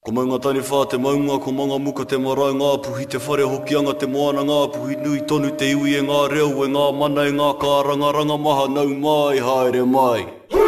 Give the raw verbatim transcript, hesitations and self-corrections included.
Ko mai ngā tani whā te maunga, ko manga muka te marae ngā puhi, te whare hokianga te moana ngā puhi, nui tonu te iwi e ngā reo e ngā mana e ngā kāranga, ranga maha nau mai, haere mai.